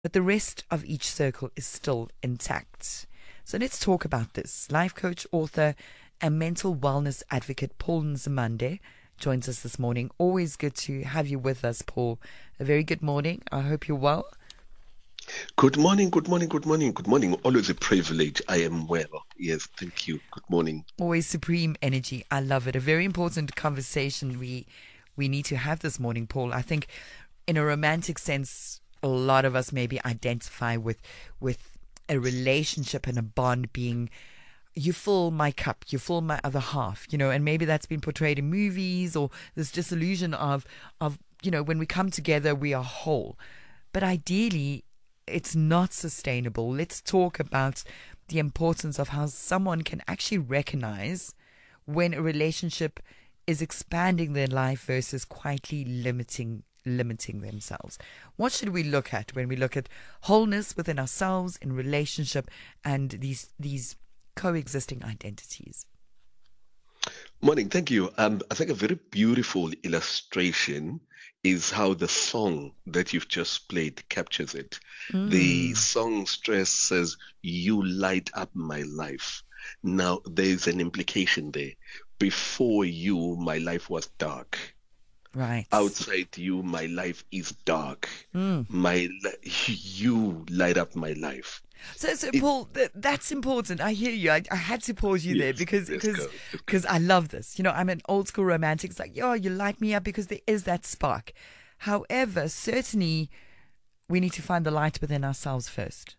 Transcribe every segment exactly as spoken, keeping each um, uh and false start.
but the rest of each circle is still intact. So let's talk about this. Life coach, author, and mental wellness advocate Paul Nzimande joins us this morning. Always good to have you with us, Paul. A very good morning. I hope you're well. Good morning, good morning, good morning, good morning. Always a privilege. I am well. Yes, thank you. Good morning. Always supreme energy. I love it. A very important conversation we we need to have this morning, Paul. I think in a romantic sense, a lot of us maybe identify with with a relationship and a bond being, you fill my cup, you fill my other half, you know, and maybe that's been portrayed in movies, or this disillusion of, of, you know, when we come together, we are whole. But ideally, it's not sustainable. Let's talk about the importance of how someone can actually recognize when a relationship is expanding their life versus quietly limiting limiting themselves. What should we look at when we look at wholeness within ourselves, in relationship, and these these coexisting identities? Morning, thank you. Um, I think a very beautiful illustration is how the song that you've just played captures it. Mm. The song stress says, "You light up my life." Now, there's an implication there. Before you, my life was dark. Right. Outside you, my life is dark. Mm. My you light up my life. So, so it, Paul, th- that's important. I hear you. I, I had to pause you yes, there because because because I love this. You know, I'm an old school romantic. It's like, yo, you light me up because there is that spark. However, certainly, we need to find the light within ourselves first.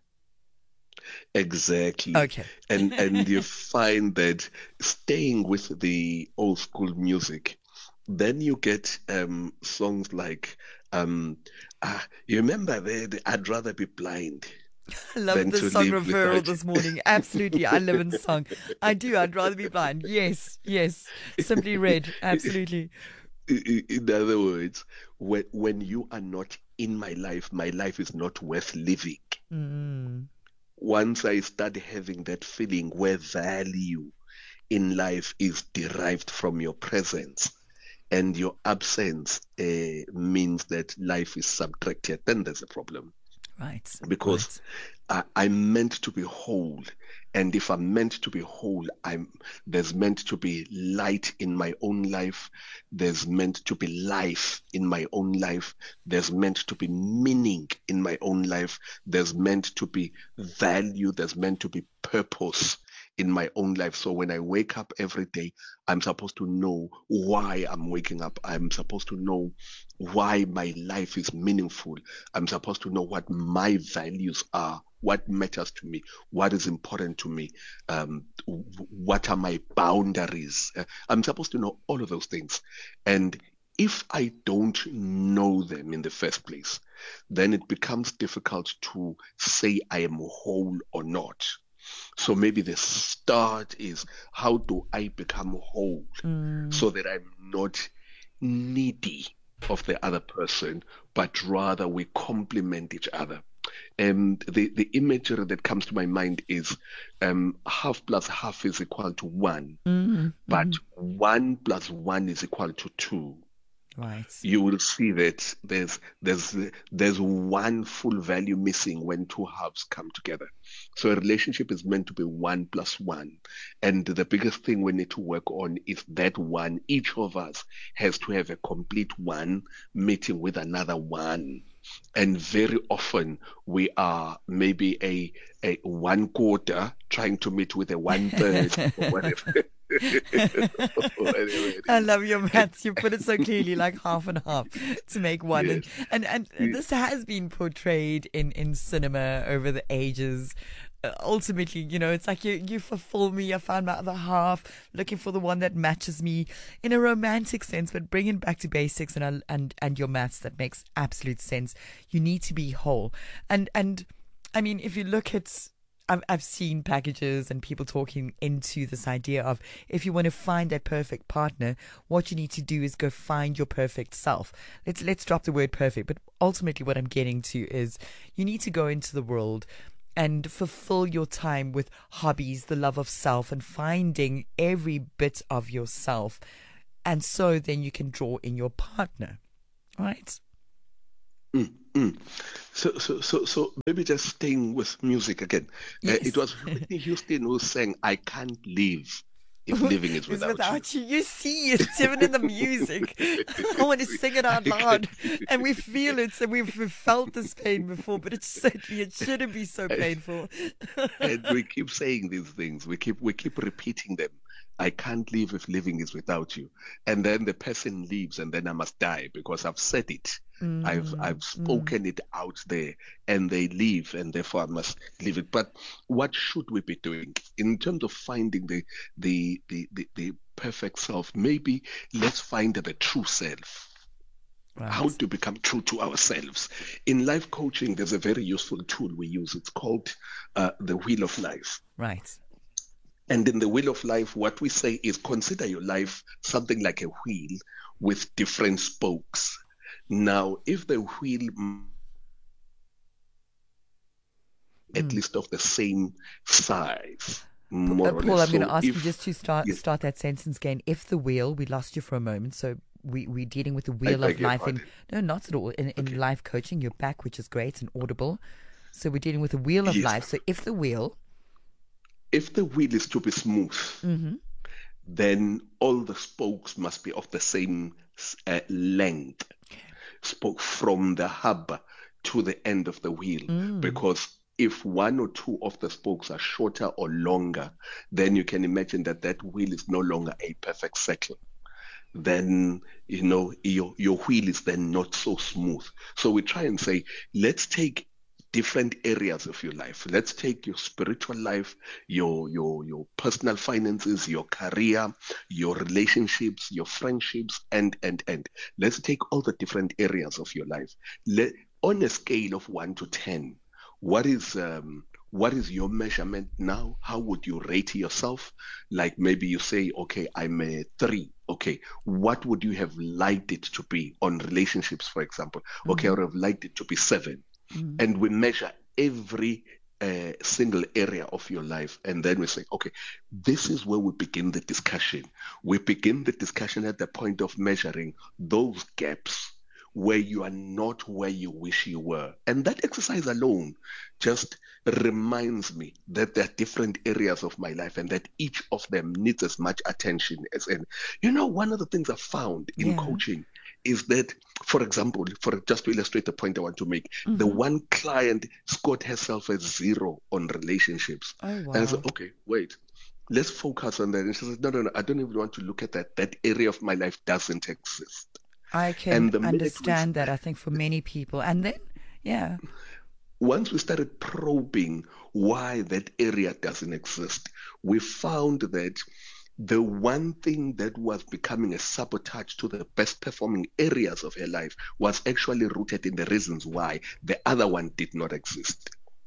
Exactly. Okay. and and you find that staying with the old school music, then you get um, songs like, um, uh, you remember the, the I'd rather be blind. I love the song referral without... this morning. Absolutely. I live in song. I do. I'd rather be blind. Yes. Yes. Simply read. Absolutely. In other words, when, when you are not in my life, my life is not worth living. Mm. Once I start having that feeling where value in life is derived from your presence, and your absence uh, means that life is subtracted, then there's a problem. Right. Because right. I, I'm meant to be whole. And if I'm meant to be whole, I'm there's meant to be light in my own life. There's meant to be life in my own life. There's meant to be meaning in my own life. There's meant to be value. There's meant to be purpose in my own life. So when I wake up every day, I'm supposed to know why I'm waking up. I'm supposed to know why my life is meaningful. I'm supposed to know what my values are, what matters to me, what is important to me, um, what are my boundaries. Uh, I'm supposed to know all of those things. And if I don't know them in the first place, then it becomes difficult to say I am whole or not. So maybe the start is, how do I become whole mm. so that I'm not needy of the other person, but rather we complement each other. And the, the imagery that comes to my mind is um, half plus half is equal to one, mm-hmm. but mm-hmm. one plus one is equal to two. Right. You will see that there's there's there's one full value missing when two halves come together. So a relationship is meant to be one plus one. And the biggest thing we need to work on is that one. Each of us has to have a complete one meeting with another one. And very often we are maybe a, a one quarter trying to meet with a one third or whatever. I love your maths. You put it so clearly, like half and half to make one. Yes. And, and and this has been portrayed in, in cinema over the ages. Uh, ultimately, you know, it's like you, you fulfill me. I found my other half, looking for the one that matches me in a romantic sense, but bringing back to basics and and and your maths, that makes absolute sense. You need to be whole. And, and I mean, if you look at, I've, I've seen packages and people talking into this idea of, if you want to find that perfect partner, what you need to do is go find your perfect self. Let's let's drop the word perfect, but ultimately what I'm getting to is you need to go into the world and fulfill your time with hobbies, the love of self, and finding every bit of yourself. And so then you can draw in your partner, right? Mm, mm. So, so, so, so maybe just staying with music again. Uh, it Yes. was Whitney Houston who sang, "I can't live if living is It's without you." without you. You see it, even in the music. I want to sing it I out loud. can, And we feel it. So we've, we've felt this pain before, but it's certainly, it shouldn't be so painful. and we keep saying these things. We keep we keep repeating them. I can't live if living is without you. And then the person leaves, and then I must die because I've said it. I've Mm, I've mm, spoken it out there, and they leave, and therefore I must leave it. But what should we be doing in terms of finding the the the the, the perfect self? Maybe let's find the true self. How right, to become true to ourselves. In life coaching, there's a very useful tool we use. It's called uh, the Wheel of Life. right. And in the Wheel of Life, what we say is consider your life something like a wheel with different spokes. Now, if the wheel at Mm. least of the same size, P- more uh, or Paul, less. I'm going to So ask you if just to start yes, start that sentence again. If the wheel, we lost you for a moment, so we we're dealing with the I wheel beg of your life in pardon. no, not at all. In in Okay. life coaching, you're back, which is great and audible. So we're dealing with the wheel of Yes. life. So if the wheel, If the wheel is to be smooth, mm-hmm, then all the spokes must be of the same uh, length, spoke from the hub to the end of the wheel. mm, Because if one or two of the spokes are shorter or longer, then you can imagine that that wheel is no longer a perfect circle. Then you know your your wheel is then not so smooth. So we try and say, let's take different areas of your life. Let's take your spiritual life, your your your personal finances, your career, your relationships, your friendships, and and and let's take all the different areas of your life. Let, on a scale of one to ten, what is um what is your measurement now? How would you rate yourself? Like maybe you say, okay, I'm a three. Okay, what would you have liked it to be on relationships, for example? Okay, I mm-hmm, would have liked it to be seven. mm, And we measure every uh, single area of your life. And then we say, okay, this is where we begin the discussion. We begin the discussion at the point of measuring those gaps where you are not where you wish you were. And that exercise alone just reminds me that there are different areas of my life and that each of them needs as much attention as any. You know, one of the things I found in yeah, coaching is that, for example, for just to illustrate the point I want to make, the mm-hmm. one client scored herself a zero on relationships. Oh And I said, wow. okay, wait, let's focus on that. And she said, no, no, no, I don't even want to look at that. That area of my life doesn't exist. I can And the minute we, understand that. I think for many people, and then yeah, once we started probing why that area doesn't exist, we found that the one thing that was becoming a sabotage to the best performing areas of her life was actually rooted in the reasons why the other one did not exist.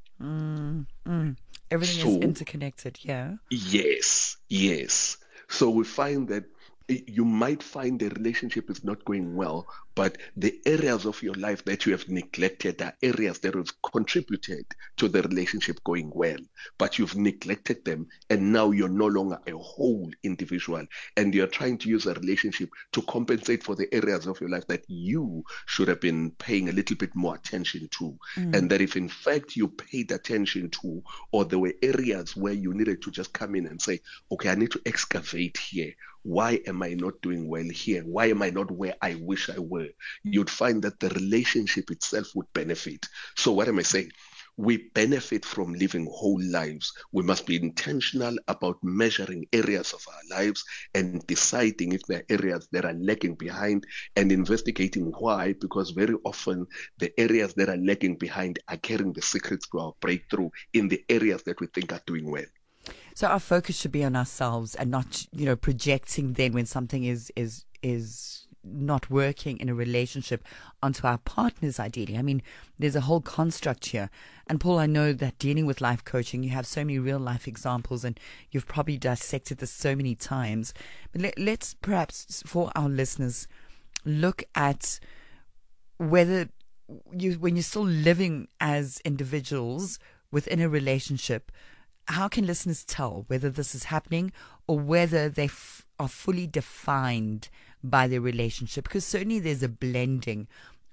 mm, mm. Everything is So, interconnected. Yeah. yes, yes. So we find that you might find the relationship is not going well, but the areas of your life that you have neglected are areas that have contributed to the relationship going well, but you've neglected them, and now you're no longer a whole individual, and you're trying to use a relationship to compensate for the areas of your life that you should have been paying a little bit more attention to. Mm. And that if in fact you paid attention to, or there were areas where you needed to just come in and say, okay, I need to excavate here. Why am I not doing well here? Why am I not where I wish I were? You'd find that the relationship itself would benefit. So what am I saying? We benefit from living whole lives. We must be intentional about measuring areas of our lives and deciding if there are areas that are lagging behind and investigating why, because very often the areas that are lagging behind are carrying the secrets to our breakthrough in the areas that we think are doing well. So our focus should be on ourselves and not, you know, projecting then when something is is is not working in a relationship onto our partners ideally. I mean, there's a whole construct here. And Paul, I know that dealing with life coaching, you have so many real life examples and you've probably dissected this so many times. But let, let's perhaps, for our listeners, look at whether you, when you're still living as individuals within a relationship, how can listeners tell whether this is happening or whether they f- are fully defined by their relationship? Because certainly there's a blending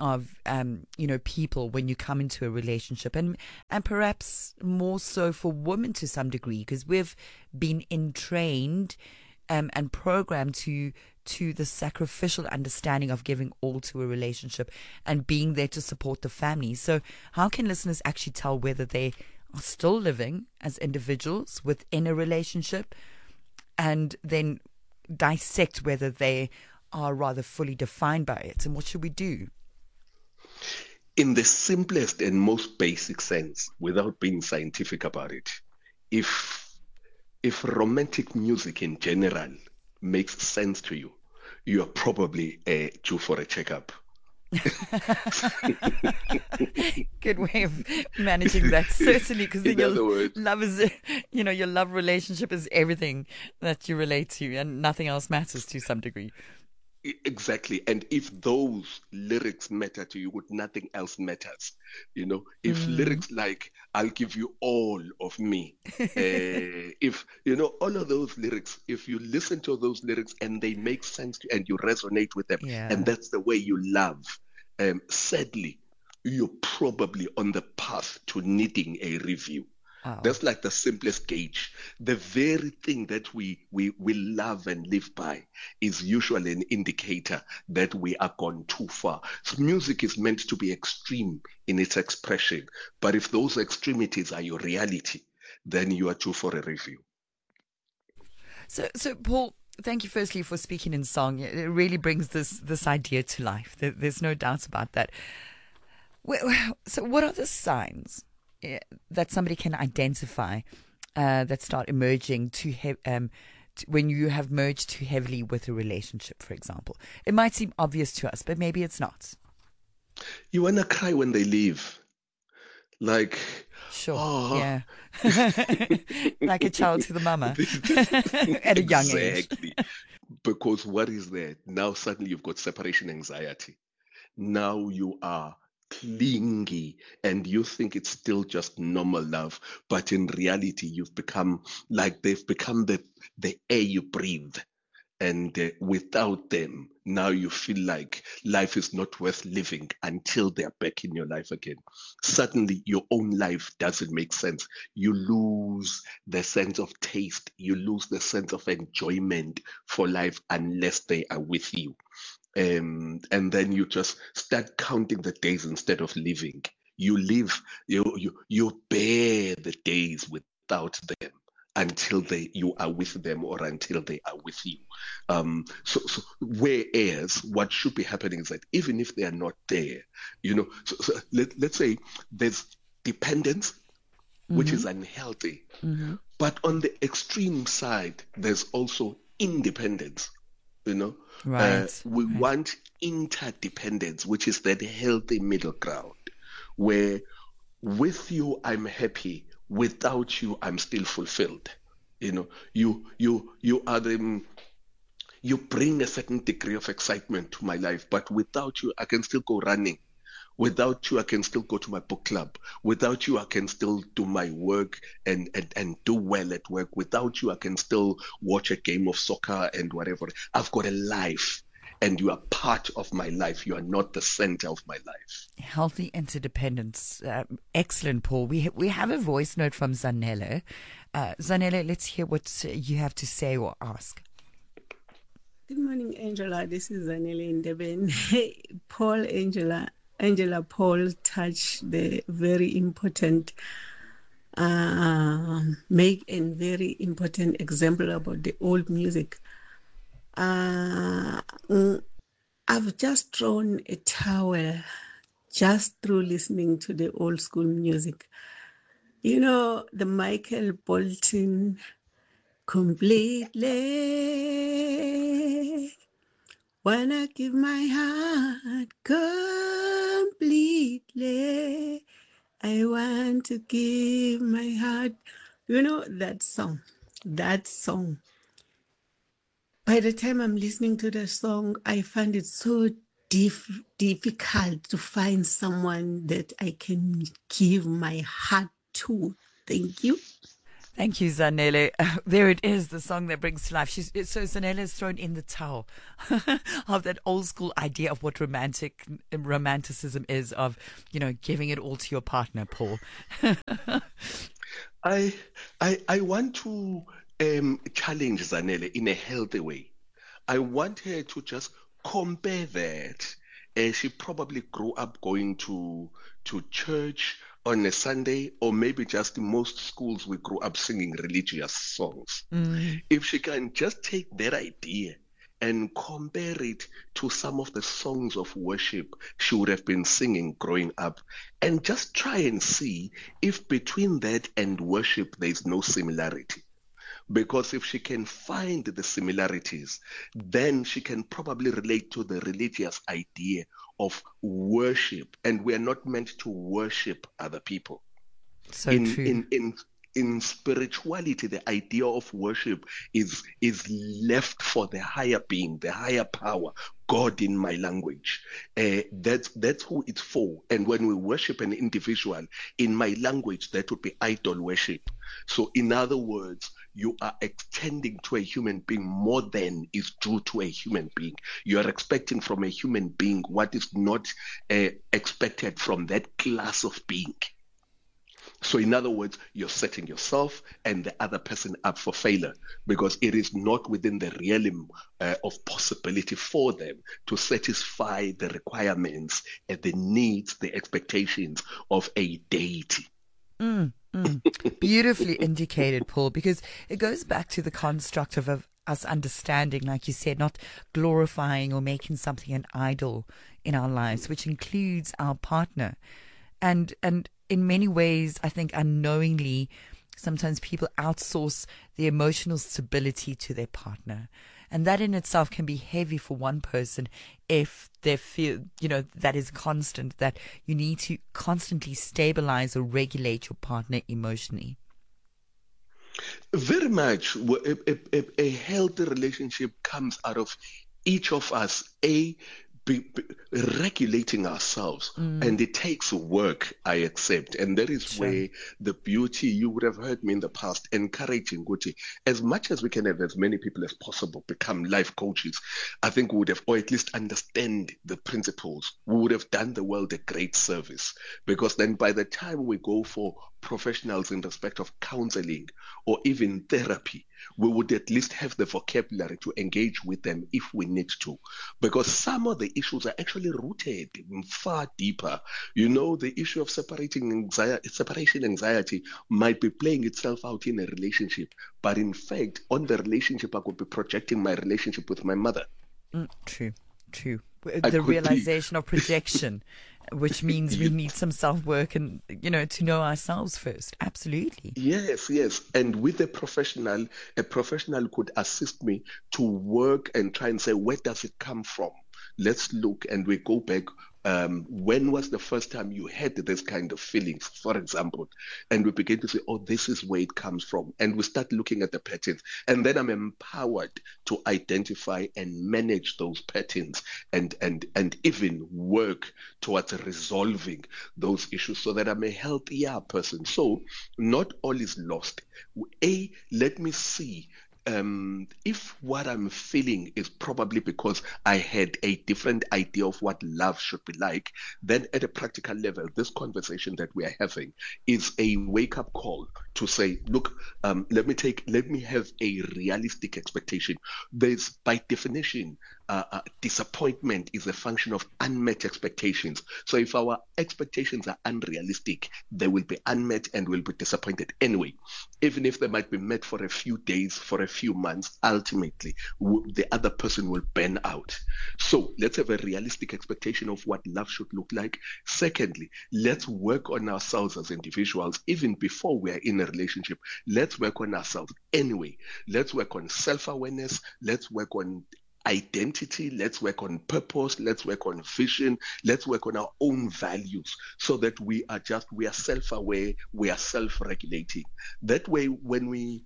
of um, you know, people when you come into a relationship, and and perhaps more so for women to some degree, because we've been entrained um, and programmed to to the sacrificial understanding of giving all to a relationship and being there to support the family. So how can listeners actually tell whether they are still living as individuals within a relationship, and then dissect whether they are rather fully defined by it, and what should we do? In the simplest and most basic sense, without being scientific about it, if if romantic music in general makes sense to you, you are probably uh, due for a checkup. Good way of managing that, certainly, because then your words, love is, you know, your love relationship is everything that you relate to, and nothing else matters to some degree. Exactly. And if those lyrics matter to you, nothing else matters. You know, if mm. lyrics like, I'll give you all of me, uh, if, you know, all of those lyrics, if you listen to those lyrics and they make sense to you and you resonate with them, yeah. and that's the way you love, um, sadly, you're probably on the path to needing a review. Oh. That's like the simplest gauge. The very thing that we, we, we love and live by is usually an indicator that we are gone too far. So music is meant to be extreme in its expression, but if those extremities are your reality, then you are due for a review. So, so Paul, thank you firstly for speaking in song. It really brings this, this idea to life. There, there's no doubt about that. So what are the signs that somebody can identify uh, that start emerging too he- um, t- when you have merged too heavily with a relationship, for example? It might seem obvious to us, but maybe it's not. You want to cry when they leave. Like, sure, oh. yeah. Like a child to the mama at a young exactly. age. Because what is there? Now suddenly you've got separation anxiety. Now you are clingy and you think it's still just normal love, but in reality you've become like they've become the the air you breathe, and uh, without them now you feel like life is not worth living until they're back in your life again. Suddenly your own life doesn't make sense. You lose the sense of taste, you lose the sense of enjoyment for life unless they are with you. Um, and then you just start counting the days instead of living. You live, you you you bear the days without them until they you are with them or until they are with you. Um, so, so whereas what should be happening is that even if they are not there, you know, so, so let, let's say there's dependence, mm-hmm. which is unhealthy, mm-hmm. but on the extreme side, there's also independence. You know, right. uh, we right. want interdependence, which is that healthy middle ground where with you, I'm happy. Without you, I'm still fulfilled. You know, you, you, you are the, you bring a certain degree of excitement to my life, but without you, I can still go running. Without you, I can still go to my book club. Without you, I can still do my work and, and, and do well at work. Without you, I can still watch a game of soccer and whatever. I've got a life and you are part of my life. You are not the center of my life. Healthy interdependence. Uh, excellent, Paul. We, ha- we have a voice note from Zanele. Uh, Zanele, let's hear what you have to say or ask. Good morning, Angela. This is Zanele in Durban. Paul, Angela. Angela Paul touched the very important, uh, make a very important example about the old music. Uh, I've just thrown a towel just through listening to the old school music. You know, the Michael Bolton, completely. Wanna give my heart completely. I want to give my heart. You know that song, that song. By the time I'm listening to the song, I find it so dif- difficult to find someone that I can give my heart to. Thank you. Thank you, Zanele. Uh, there it is, the song that brings to life. She's, so Zanele has thrown in the towel of that old school idea of what romantic romanticism is, of, you know, giving it all to your partner, Paul. I, I, I want to um, challenge Zanele in a healthy way. I want her to just compare that. Uh, she probably grew up going to to church on a Sunday, or maybe just in most schools we grew up singing religious songs. Mm. If she can just take that idea and compare it to some of the songs of worship she would have been singing growing up, and just try and see if between that and worship there is no similarity. Because if she can find the similarities, then she can probably relate to the religious idea of worship. And we are not meant to worship other people. So in, true. In, in, in spirituality, the idea of worship is, is left for the higher being, the higher power, God in my language. Uh, that's, that's who it's for. And when we worship an individual, in my language, that would be idol worship. So in other words, you are extending to a human being more than is due to a human being. You are expecting from a human being what is not uh, expected from that class of being. So in other words, you're setting yourself and the other person up for failure, because it is not within the realm uh, of possibility for them to satisfy the requirements and the needs, the expectations of a deity. Mm, mm. Beautifully indicated, Paul, because it goes back to the construct of, of us understanding, like you said, not glorifying or making something an idol in our lives, which includes our partner. And and in many ways, I think unknowingly, sometimes people outsource the emotional stability to their partner. And that in itself can be heavy for one person if they feel, you know, that is constant, that you need to constantly stabilize or regulate your partner emotionally. Very much. A, a, a healthy relationship comes out of each of us, A, Be, be regulating ourselves, mm. and it takes work, I accept, and that is sure. where the beauty, you would have heard me in the past encouraging Guti, as much as we can have as many people as possible become life coaches. I think we would have, or at least understand the principles, we would have done the world a great service, because then by the time we go for professionals in respect of counseling or even therapy, we would at least have the vocabulary to engage with them if we need to, because some of the issues are actually rooted far deeper. You know, the issue of separating anxiety, separation anxiety might be playing itself out in a relationship, but in fact, on the relationship, I could be projecting my relationship with my mother. Mm, true, true. I the realization be. of projection, which means we need some self-work and, you know, to know ourselves first. Absolutely. Yes, yes. And with a professional, a professional could assist me to work and try and say, where does it come from? Let's look, and we go back. Um, when was the first time you had this kind of feelings, for example? And we begin to say, oh, this is where it comes from. And we start looking at the patterns. And then I'm empowered to identify and manage those patterns and, and, and even work towards resolving those issues so that I'm a healthier person. So not all is lost. A, let me see Um, if what I'm feeling is probably because I had a different idea of what love should be like, then at a practical level, this conversation that we are having is a wake-up call to say, look, um, let me take, let me have a realistic expectation. There's, by definition, uh, uh, disappointment is a function of unmet expectations. So if our expectations are unrealistic, they will be unmet and will be disappointed anyway. Even if they might be met for a few days, for a few months, ultimately w- the other person will burn out. So let's have a realistic expectation of what love should look like. Secondly, let's work on ourselves as individuals even before we are in a relationship. Let's work on ourselves anyway. Let's work on self-awareness. Let's work on identity. Let's work on purpose. Let's work on vision. Let's work on our own values so that we are just, we are self-aware, we are self-regulating. That way, when we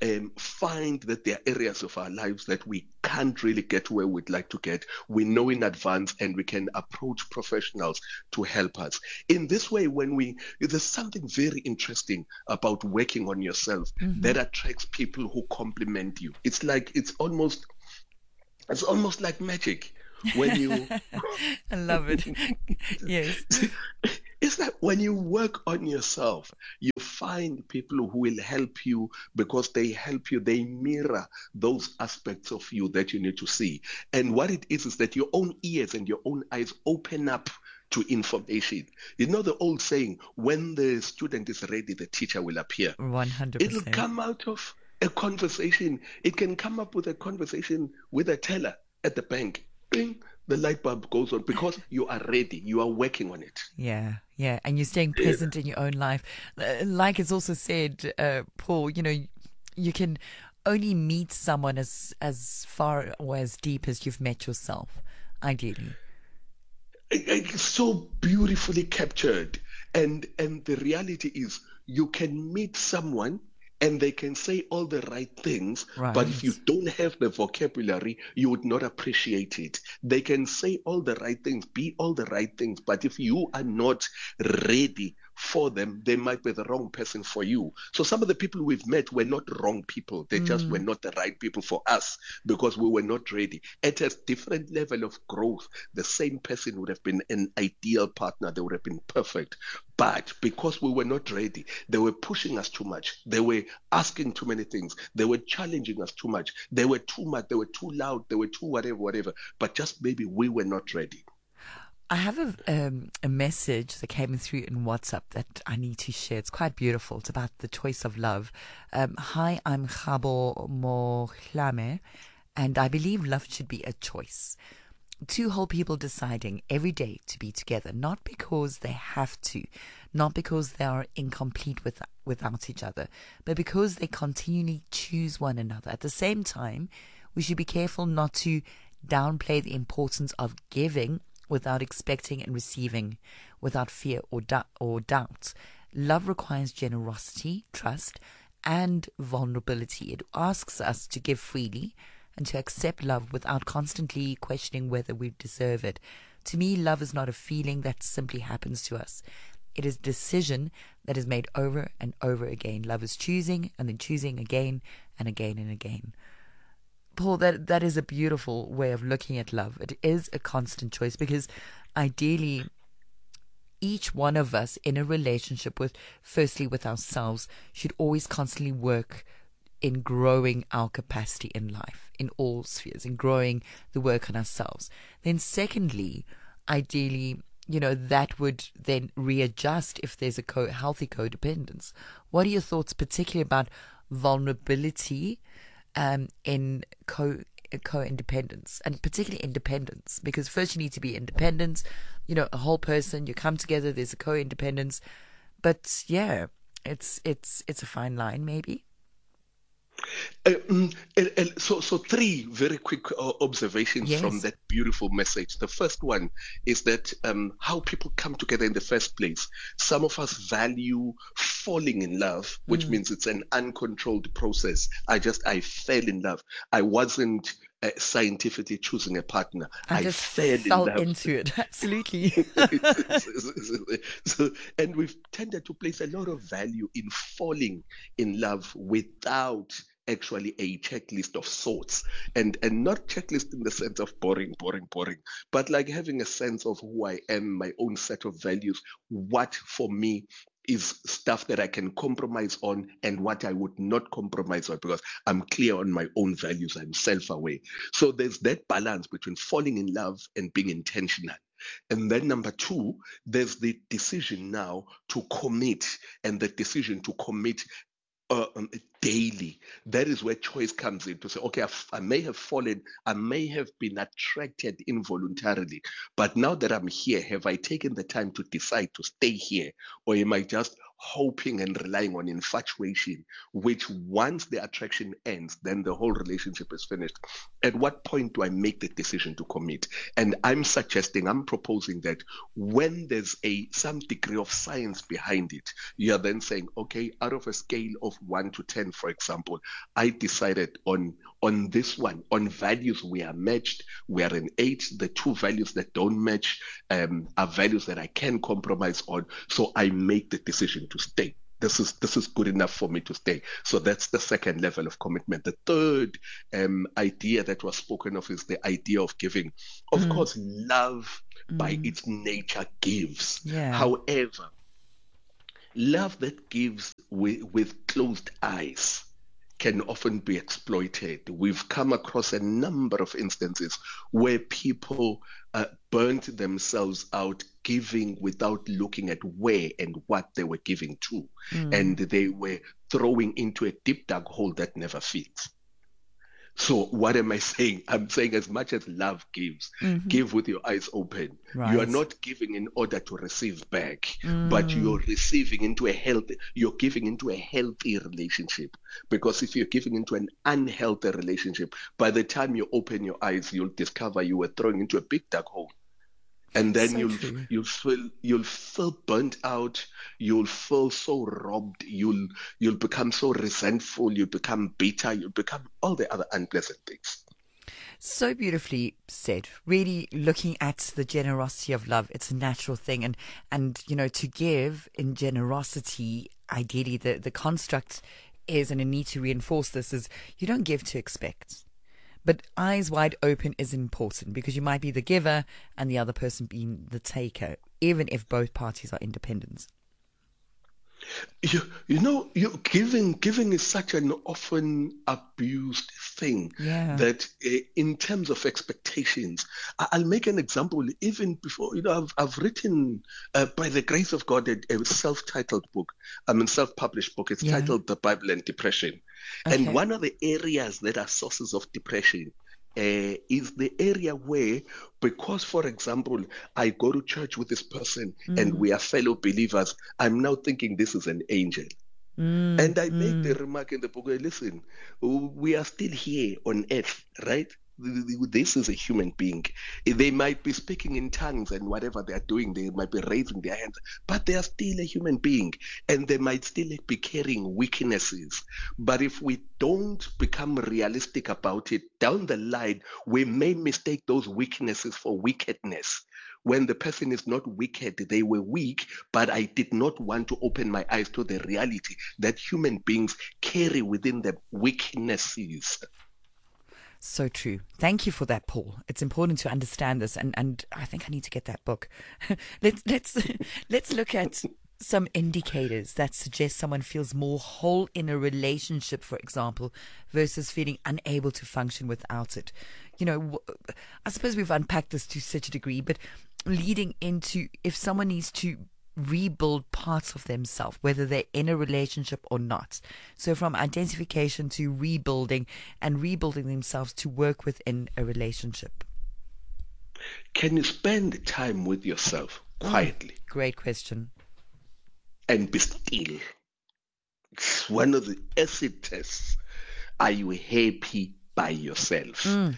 um, find that there are areas of our lives that we can't really get where we'd like to get. We know in advance, and we can approach professionals to help us. In this way, when we, there's something very interesting about working on yourself mm-hmm. that attracts people who complement you. It's like, it's almost, it's almost like magic. When you, I love it. Yes. It's like when you work on yourself, you find people who will help you because they help you. They mirror those aspects of you that you need to see. And what it is, is that your own ears and your own eyes open up to information. You know the old saying, when the student is ready, the teacher will appear. one hundred percent. It'll come out of a conversation. It can come up with a conversation with a teller at the bank. Bing, the light bulb goes on because you are ready. You are working on it. Yeah, yeah. And you're staying present yeah. in your own life. Like it's also said, uh, Paul, you know, you can only meet someone as, as far or as deep as you've met yourself, ideally. It's so beautifully captured. And, and the reality is you can meet someone and they can say all the right things, right. But if you don't have the vocabulary, you would not appreciate it. They can say all the right things, be all the right things, but if you are not ready for them, they might be the wrong person for you. So some of the people we've met were not wrong people. They mm. just were not the right people for us because we were not ready. At a different level of growth, the same person would have been an ideal partner. They would have been perfect. But because we were not ready, they were pushing us too much. They were asking too many things. They were challenging us too much. They were too much. They were too loud. They were too whatever, whatever. But just maybe we were not ready. I have a, um, a message that came through in WhatsApp that I need to share. It's quite beautiful. It's about the choice of love. Um, Hi, I'm Khabo Mohlame, and I believe love should be a choice. Two whole people deciding every day to be together, not because they have to, not because they are incomplete with, without each other, but because they continually choose one another. At the same time, we should be careful not to downplay the importance of giving without expecting and receiving, without fear or, du- or doubt. Love requires generosity, trust, and vulnerability. It asks us to give freely and to accept love without constantly questioning whether we deserve it. To me, love is not a feeling that simply happens to us. It is a decision that is made over and over again. Love is choosing and then choosing again and again and again. Paul, that that is a beautiful way of looking at love. It is a constant choice because ideally each one of us in a relationship with, firstly with ourselves, should always constantly work in growing our capacity in life, in all spheres, in growing the work on ourselves. Then secondly, ideally, you know, that would then readjust if there's a co- healthy codependence. What are your thoughts particularly about vulnerability um, in co co-independence, and particularly independence? Because first you need to be independent, you know, a whole person, you come together, there's a co-independence. But yeah, it's it's it's a fine line maybe. Uh, um, uh, uh, so, so three very quick uh, observations yes. from that beautiful message. The first one is that um, how people come together in the first place. Some of us value falling in love, which mm. means it's an uncontrolled process. I just, I fell in love. I wasn't uh, scientifically choosing a partner. I, I just fell, fell in love. into it. Absolutely. so, and we've tended to place a lot of value in falling in love without actually a checklist of sorts, and and not checklist in the sense of boring, boring, boring, but like having a sense of who I am, my own set of values, what for me is stuff that I can compromise on and what I would not compromise on, because I'm clear on my own values, I'm self-aware. So there's that balance between falling in love and being intentional. And then number two, there's the decision now to commit, and the decision to commit Uh, um, daily. That is where choice comes in, to say, okay, I've, I may have fallen, I may have been attracted involuntarily, but now that I'm here, have I taken the time to decide to stay here, or am I just hoping and relying on infatuation, which once the attraction ends, then the whole relationship is finished. At what point do I make the decision to commit? And I'm suggesting, I'm proposing that when there's a some degree of science behind it, you are then saying, okay, out of a scale of one to ten, for example, I decided on on this one, on values we are matched, we are an eight. The two values that don't match um, are values that I can compromise on. So I make the decision to stay. This is this is good enough for me to stay. So that's the second level of commitment. The third um, idea that was spoken of is the idea of giving. Of mm. course, love mm. by its nature gives. Yeah. However, love that gives with, with closed eyes can often be exploited. We've come across a number of instances where people uh, burnt themselves out giving without looking at where and what they were giving to. Mm. And they were throwing into a deep dark hole that never fits. So what am I saying? I'm saying as much as love gives, mm-hmm. give with your eyes open. Right. You are not giving in order to receive back, mm. but you're receiving into a healthy, you're giving into a healthy relationship. Because if you're giving into an unhealthy relationship, by the time you open your eyes, you'll discover you were throwing into a big dark hole. And then so you'll true. you'll feel you'll feel burnt out. You'll feel so robbed. You'll you'll become so resentful. You'll become bitter. You'll become all the other unpleasant things. So beautifully said. Really looking at the generosity of love. It's a natural thing, and and you know, to give in generosity, ideally the the construct is, and I need to reinforce this, is you don't give to expect. But eyes wide open is important, because you might be the giver and the other person being the taker, even if both parties are independent. You, you know, you, giving giving is such an often abused thing yeah. that uh, in terms of expectations, I, I'll make an example. Even before, you know, I've, I've written, uh, by the grace of God, a, a self-titled book. I mean, self-published book. It's yeah. titled The Bible and Depression. Okay. And one of the areas that are sources of depression Uh, is the area where, because, for example, I go to church with this person mm. and we are fellow believers, I'm now thinking this is an angel. Mm. And I mm. make the remark in the book, listen, we are still here on earth, right? This is a human being. They might be speaking in tongues and whatever they are doing, they might be raising their hands, but they are still a human being, and they might still be carrying weaknesses. But if we don't become realistic about it, down the line, we may mistake those weaknesses for wickedness. When the person is not wicked, they were weak, but I did not want to open my eyes to the reality that human beings carry within them weaknesses. So true. Thank you for that, Paul. It's important to understand this, and, and I think I need to get that book. let's let's let's look at some indicators that suggest someone feels more whole in a relationship, for example, versus feeling unable to function without it. You know, I suppose we've unpacked this to such a degree, but leading into if someone needs to rebuild parts of themselves, whether they're in a relationship or not. So from identification to rebuilding, and rebuilding themselves to work within a relationship. Can you spend time with yourself quietly? Mm, great question. And be still. It's one of the acid tests. Are you happy by yourself? Mm.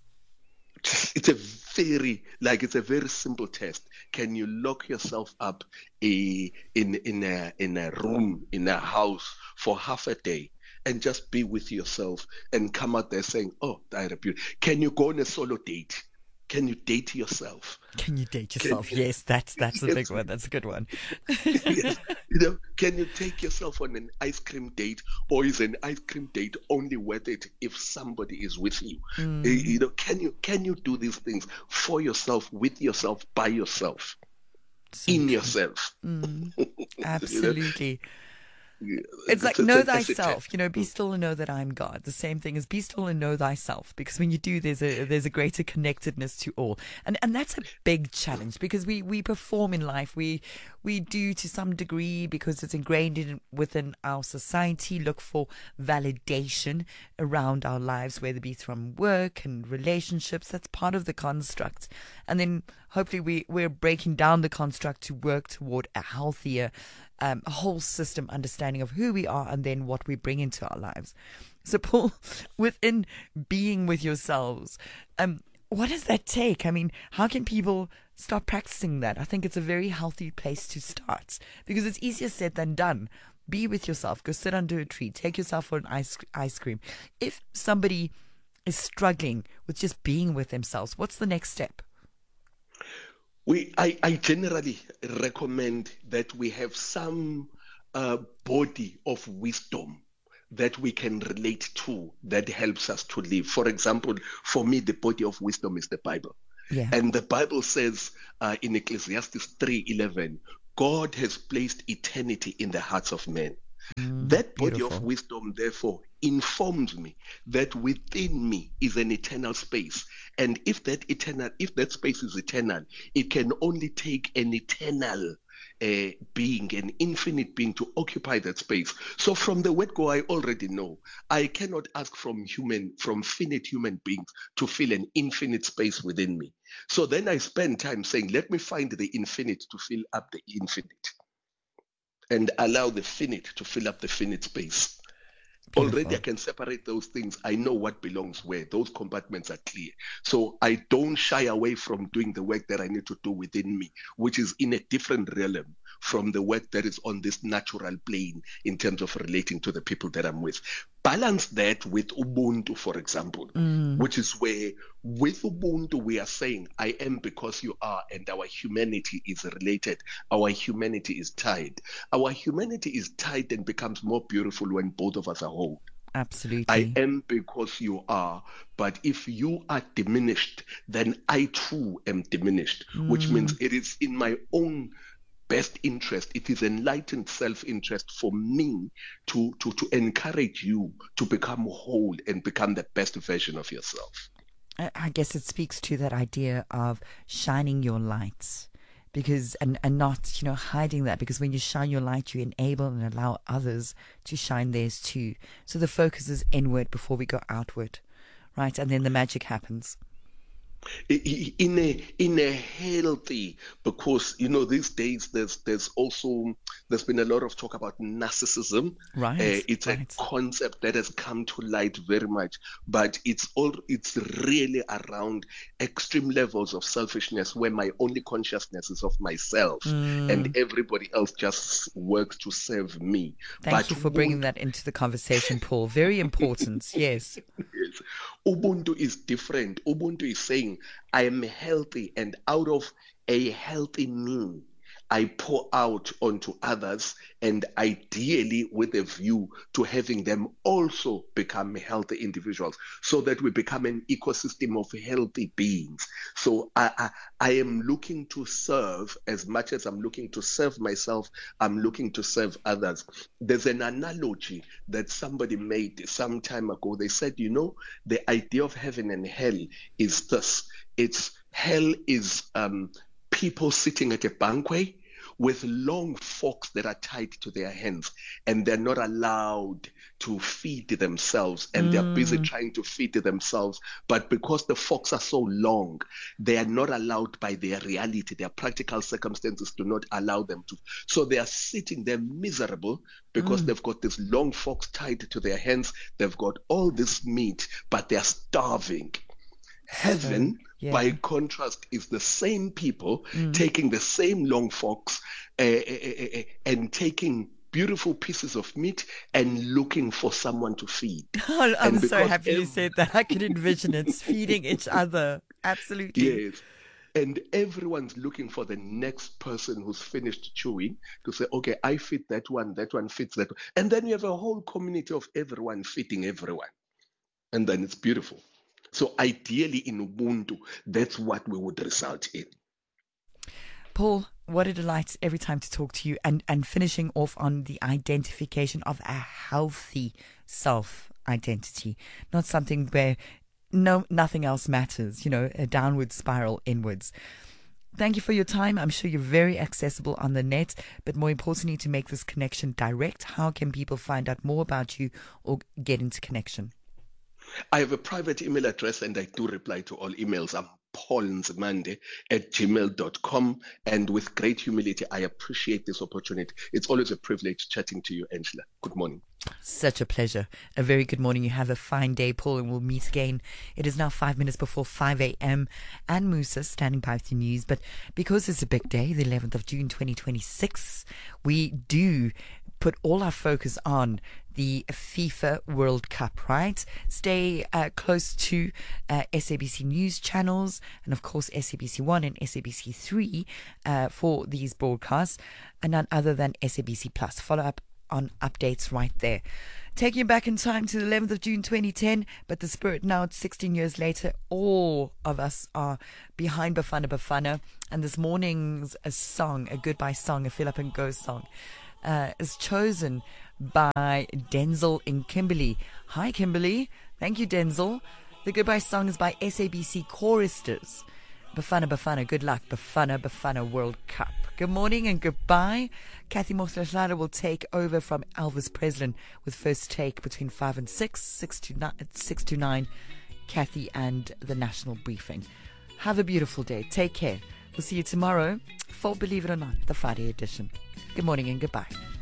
It's a very, like, it's a very simple test. Can you lock yourself up a, in in a in a room, in a house for half a day and just be with yourself and come out there saying, oh, I had a beauty. Can you go on a solo date? Can you date yourself? Can you date yourself? Can, yes, that's that's a yes. big one. That's a good one. Yes. You know, can you take yourself on an ice cream date, or is an ice cream date only worth it if somebody is with you? Mm. You know, can you can you do these things for yourself, with yourself, by yourself, so in true. yourself? Mm. Absolutely. You know? It's like, know thyself, you know, be still and know that I'm God. The same thing as be still and know thyself, because when you do, there's a there's a greater connectedness to all. And and that's a big challenge, because we, we perform in life. We we do to some degree, because it's ingrained in, within our society, look for validation around our lives, whether it be from work and relationships. That's part of the construct. And then hopefully we, we're breaking down the construct to work toward a healthier um, a whole system understanding of who we are and then what we bring into our lives. So, Paul, within being with yourselves, um, what does that take? I mean, how can people start practicing that? I think it's a very healthy place to start because it's easier said than done. Be with yourself. Go sit under a tree. Take yourself for an ice ice cream. If somebody is struggling with just being with themselves, what's the next step? We, I, I generally recommend that we have some uh, body of wisdom that we can relate to that helps us to live. For example, for me, the body of wisdom is the Bible. Yeah. And the Bible says uh, in Ecclesiastes three eleven, God has placed eternity in the hearts of men. Mm, that body beautiful. Of wisdom, therefore, informs me that within me is an eternal space. And if that eternal, if that space is eternal, it can only take an eternal uh, being, an infinite being to occupy that space. So from the word go, I already know I cannot ask from human, from finite human beings to fill an infinite space within me. So then I spend time saying, let me find the infinite to fill up the infinite and allow the finite to fill up the finite space. Beautiful. Already I can separate those things. I know what belongs where. Those compartments are clear. So I don't shy away from doing the work that I need to do within me, which is in a different realm from the work that is on this natural plane in terms of relating to the people that I'm with. Balance that with Ubuntu, for example, mm. which is where with Ubuntu we are saying, I am because you are, and our humanity is related. Our humanity is tied. Our humanity is tied and becomes more beautiful when both of us are whole. Absolutely. I am because you are, but if you are diminished, then I too am diminished, mm. which means it is in my own best interest, it is enlightened self-interest for me to, to, to encourage you to become whole and become the best version of yourself. I guess it speaks to that idea of shining your lights, because and, and not, you know, hiding that, because when you shine your light, you enable and allow others to shine theirs too. So the focus is inward before we go outward, right? And then the magic happens. In a in a healthy, because you know these days there's there's also there's been a lot of talk about narcissism. Right, uh, it's right. a concept that has come to light very much, but it's all it's really around extreme levels of selfishness where my only consciousness is of myself mm. and everybody else just works to serve me. Thank but you for bringing that into the conversation, Paul. Very important. Yes. Yes. Ubuntu is different. Ubuntu is saying, I am healthy, and out of a healthy me, I pour out onto others, and ideally with a view to having them also become healthy individuals, so that we become an ecosystem of healthy beings. So I, I, I am looking to serve as much as I'm looking to serve myself. I'm looking to serve others. There's an analogy that somebody made some time ago. They said, you know, the idea of heaven and hell is this. It's hell is um, people sitting at a banquet with long forks that are tied to their hands, and they're not allowed to feed themselves, and mm. they're busy trying to feed themselves. But because the forks are so long, they are not allowed by their reality. Their practical circumstances do not allow them to. So they are sitting there miserable because mm. they've got these long forks tied to their hands. They've got all this meat, but they're starving. Heaven, yeah. by contrast, is the same people mm. taking the same long forks uh, uh, uh, uh, and taking beautiful pieces of meat and looking for someone to feed. Oh, I'm so happy ev- you said that. I can envision it, feeding each other. Absolutely. Yes. And everyone's looking for the next person who's finished chewing to say, okay, I fit that one, that one fits that one. And then you have a whole community of everyone fitting everyone. And then it's beautiful. So ideally in Ubuntu, that's what we would result in. Paul, what a delight every time to talk to you, and, and finishing off on the identification of a healthy self-identity, not something where no nothing else matters, you know, a downward spiral inwards. Thank you for your time. I'm sure you're very accessible on the net, but more importantly, to make this connection direct, how can people find out more about you or get into connection? I have a private email address, and I do reply to all emails. I'm paul nzimande at gmail dot com. And with great humility, I appreciate this opportunity. It's always a privilege chatting to you, Angela. Good morning. Such a pleasure. A very good morning. You have a fine day, Paul, and we'll meet again. It is now five minutes before five a.m. and Musa standing by with the news. But because it's a big day, the eleventh of June twenty twenty-six, we do put all our focus on the FIFA World Cup, right? Stay uh, close to uh, S A B C News channels and, of course, S A B C one and S A B C three uh, for these broadcasts, and none other than S A B C Plus. Follow up on updates right there. Taking you back in time to the eleventh of June twenty ten, but the spirit now, it's sixteen years later, all of us are behind Bafana Bafana, and this morning's a song, a goodbye song, a Fill Up and Go song, uh, is chosen by Denzel in Kimberley. Hi Kimberley. Thank you, Denzel. The goodbye song is by S A B C Choristers. Bafana Bafana, good luck. Bafana Bafana World Cup. Good morning and goodbye. Kathy Moslashada will take over from Elvis Preslin with First Take between five and six, six to nine, six to nine. Kathy and the National Briefing. Have a beautiful day. Take care. We'll see you tomorrow for Believe It or Not, the Friday edition. Good morning and goodbye.